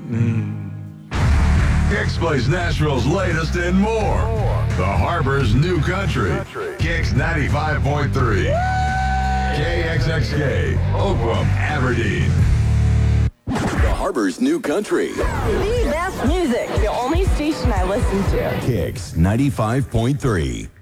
Kicks plays Nashville's latest and more. The Harbor's New Country. Kicks 95.3. KXXK, Oakland, Aberdeen. The Harbor's New Country. The best music. The only station I listen to. Kicks 95.3.